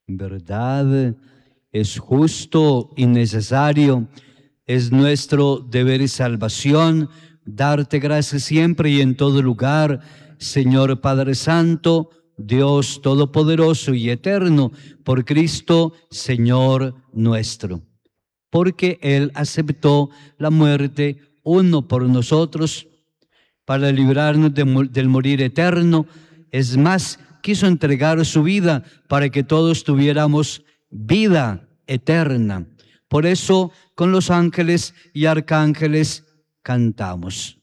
En verdad, es justo y necesario, es nuestro deber y salvación darte gracias siempre y en todo lugar, Señor Padre Santo, Dios Todopoderoso y Eterno, por Cristo, Señor nuestro. Porque Él aceptó la muerte uno por nosotros para librarnos del morir eterno. Es más, quiso entregar su vida para que todos tuviéramos vida eterna. Por eso, con los ángeles y arcángeles cantamos.